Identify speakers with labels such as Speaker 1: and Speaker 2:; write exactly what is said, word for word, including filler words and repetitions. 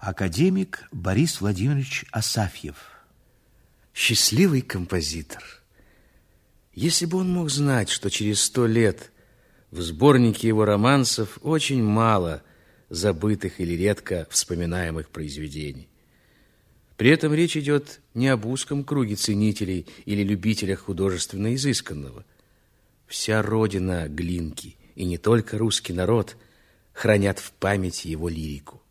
Speaker 1: Академик Борис Владимирович Асафьев.
Speaker 2: Счастливый композитор. Если бы он мог знать, что через сто лет в сборнике его романсов очень мало забытых или редко вспоминаемых произведений. При этом речь идет не об узком круге ценителей или любителях художественно изысканного. Вся родина Глинки, и не только русский народ, хранят в памяти его лирику.